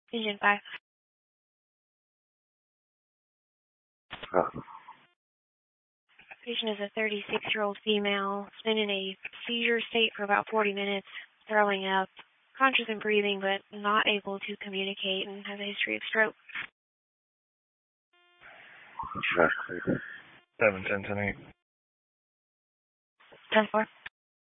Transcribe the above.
Engine 5. Patient is a 36-year-old female. Has been in a seizure state for about 40 minutes, throwing up, conscious and breathing, but not able to communicate, and has a history of stroke. 7, 10, 10, 8. 10-4.